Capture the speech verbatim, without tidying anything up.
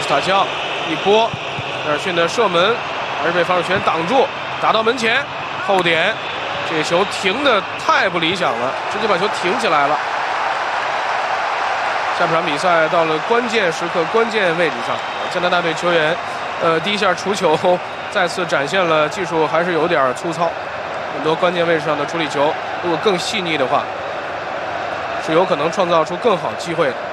斯塔乔一波，威尔逊的射门还是被防守球员挡住，打到门前后点，这球停的太不理想了，直接把球停起来了。下半场比赛到了关键时刻、关键位置上，加拿大队球员，呃，第一下触球再次展现了技术还是有点粗糙，很多关键位置上的处理球，如果更细腻的话，是有可能创造出更好机会的。